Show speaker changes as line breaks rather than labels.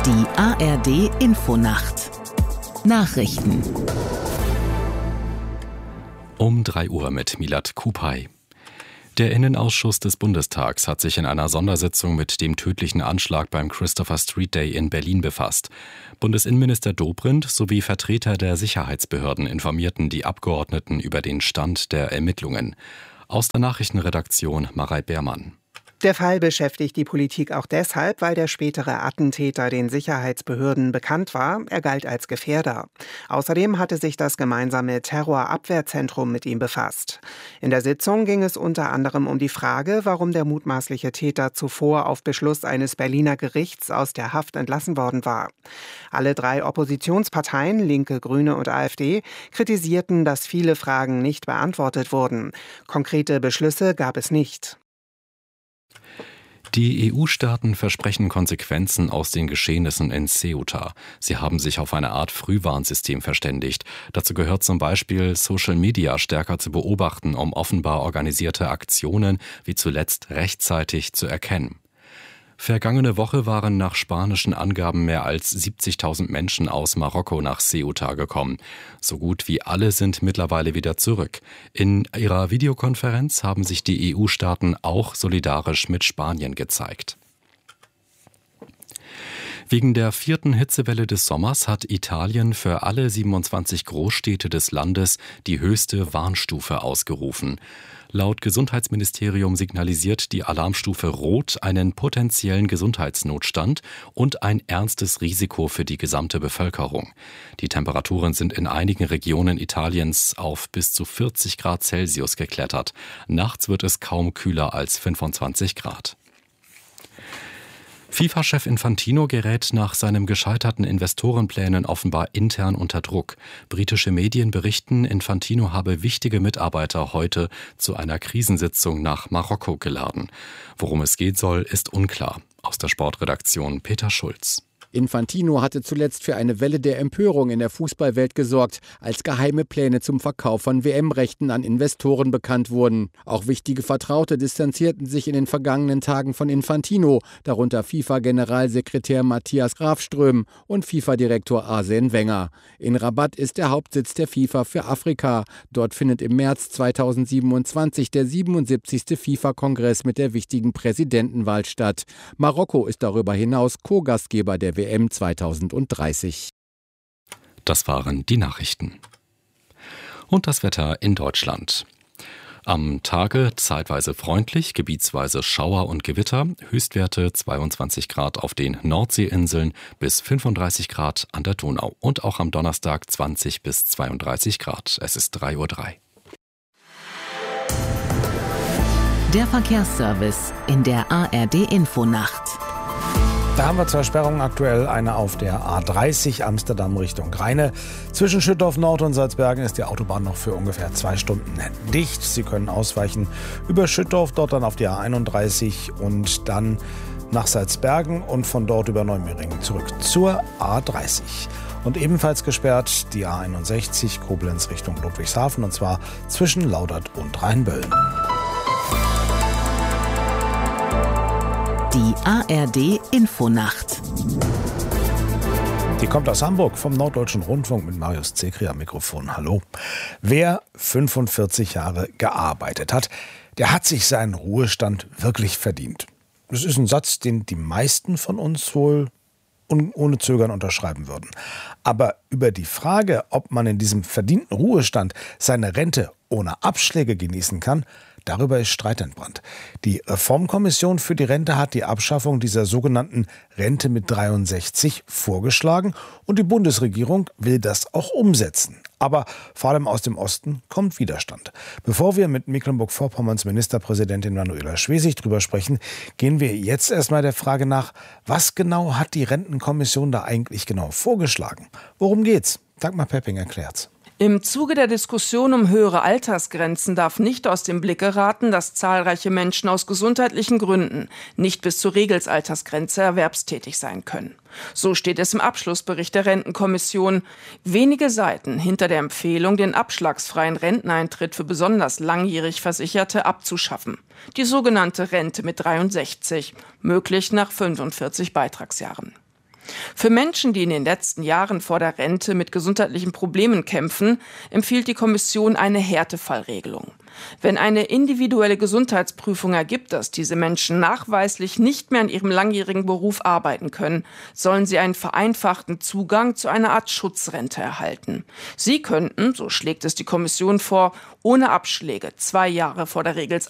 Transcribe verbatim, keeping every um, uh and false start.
Die A R D Infonacht Nachrichten
Um drei Uhr mit Milad Kupay. Der Innenausschuss des Bundestags hat sich in einer Sondersitzung mit dem tödlichen Anschlag beim Christopher Street Day in Berlin befasst. Bundesinnenminister Dobrindt sowie Vertreter der Sicherheitsbehörden informierten die Abgeordneten über den Stand der Ermittlungen. Aus der Nachrichtenredaktion Marei Beermann.
Der Fall beschäftigt die Politik auch deshalb, weil der spätere Attentäter den Sicherheitsbehörden bekannt war. Er galt als Gefährder. Außerdem hatte sich das gemeinsame Terrorabwehrzentrum mit ihm befasst. In der Sitzung ging es unter anderem um die Frage, warum der mutmaßliche Täter zuvor auf Beschluss eines Berliner Gerichts aus der Haft entlassen worden war. Alle drei Oppositionsparteien, Linke, Grüne und AfD, kritisierten, dass viele Fragen nicht beantwortet wurden. Konkrete Beschlüsse gab es nicht.
Die E U-Staaten versprechen Konsequenzen aus den Geschehnissen in Ceuta. Sie haben sich auf eine Art Frühwarnsystem verständigt. Dazu gehört zum Beispiel, Social Media stärker zu beobachten, um offenbar organisierte Aktionen wie zuletzt rechtzeitig zu erkennen. Vergangene Woche waren nach spanischen Angaben mehr als siebzigtausend Menschen aus Marokko nach Ceuta gekommen. So gut wie alle sind mittlerweile wieder zurück. In ihrer Videokonferenz haben sich die E U-Staaten auch solidarisch mit Spanien gezeigt. Wegen der vierten Hitzewelle des Sommers hat Italien für alle siebenundzwanzig Großstädte des Landes die höchste Warnstufe ausgerufen. Laut Gesundheitsministerium signalisiert die Alarmstufe Rot einen potenziellen Gesundheitsnotstand und ein ernstes Risiko für die gesamte Bevölkerung. Die Temperaturen sind in einigen Regionen Italiens auf bis zu vierzig Grad Celsius geklettert. Nachts wird es kaum kühler als fünfundzwanzig Grad. FIFA-Chef Infantino gerät nach seinem gescheiterten Investorenplänen offenbar intern unter Druck. Britische Medien berichten, Infantino habe wichtige Mitarbeiter heute zu einer Krisensitzung nach Marokko geladen. Worum es geht soll, ist unklar. Aus der Sportredaktion Peter Schulz.
Infantino hatte zuletzt für eine Welle der Empörung in der Fußballwelt gesorgt, als geheime Pläne zum Verkauf von W M-Rechten an Investoren bekannt wurden. Auch wichtige Vertraute distanzierten sich in den vergangenen Tagen von Infantino, darunter FIFA-Generalsekretär Matthias Grafström und FIFA-Direktor Arsène Wenger. In Rabat ist der Hauptsitz der FIFA für Afrika. Dort findet im März zweitausendsiebenundzwanzig der siebenundsiebzigste FIFA-Kongress mit der wichtigen Präsidentenwahl statt. Marokko ist darüber hinaus Co-Gastgeber der W M zweitausenddreißig.
Das waren die Nachrichten. Und das Wetter in Deutschland. Am Tage zeitweise freundlich, gebietsweise Schauer und Gewitter, Höchstwerte zweiundzwanzig Grad auf den Nordseeinseln bis fünfunddreißig Grad an der Donau und auch am Donnerstag zwanzig bis zweiunddreißig Grad. Es ist drei Uhr drei.
Der Verkehrsservice in der A R D Infonacht.
Da haben wir zwei Sperrungen aktuell, eine auf der A dreißig Amsterdam Richtung Rheine. Zwischen Schüttorf Nord und Salzbergen ist die Autobahn noch für ungefähr zwei Stunden dicht. Sie können ausweichen über Schüttorf, dort dann auf die A einunddreißig und dann nach Salzbergen und von dort über Neumeringen zurück zur A dreißig. Und ebenfalls gesperrt die A einundsechzig Koblenz Richtung Ludwigshafen und zwar zwischen Laudert und Rheinböllen.
Die A R D Infonacht.
Die kommt aus Hamburg vom Norddeutschen Rundfunk mit Marius Zekri am Mikrofon. Hallo. Wer fünfundvierzig Jahre gearbeitet hat, der hat sich seinen Ruhestand wirklich verdient. Das ist ein Satz, den die meisten von uns wohl ohne Zögern unterschreiben würden. Aber über die Frage, ob man in diesem verdienten Ruhestand seine Rente ohne Abschläge genießen kann, darüber ist Streit entbrannt. Die Reformkommission für die Rente hat die Abschaffung dieser sogenannten Rente mit dreiundsechzig vorgeschlagen und die Bundesregierung will das auch umsetzen. Aber vor allem aus dem Osten kommt Widerstand. Bevor wir mit Mecklenburg-Vorpommerns Ministerpräsidentin Manuela Schwesig drüber sprechen, gehen wir jetzt erstmal der Frage nach, was genau hat die Rentenkommission da eigentlich genau vorgeschlagen? Worum geht's? Dagmar Pepping erklärt's.
Im Zuge der Diskussion um höhere Altersgrenzen darf nicht aus dem Blick geraten, dass zahlreiche Menschen aus gesundheitlichen Gründen nicht bis zur Regelsaltersgrenze erwerbstätig sein können. So steht es im Abschlussbericht der Rentenkommission. Wenige Seiten hinter der Empfehlung, den abschlagsfreien Renteneintritt für besonders langjährig Versicherte abzuschaffen. Die sogenannte Rente mit dreiundsechzig, möglich nach fünfundvierzig Beitragsjahren. Für Menschen, die in den letzten Jahren vor der Rente mit gesundheitlichen Problemen kämpfen, empfiehlt die Kommission eine Härtefallregelung. Wenn eine individuelle Gesundheitsprüfung ergibt, dass diese Menschen nachweislich nicht mehr in ihrem langjährigen Beruf arbeiten können, sollen sie einen vereinfachten Zugang zu einer Art Schutzrente erhalten. Sie könnten, so schlägt es die Kommission vor, ohne Abschläge zwei Jahre vor der Regel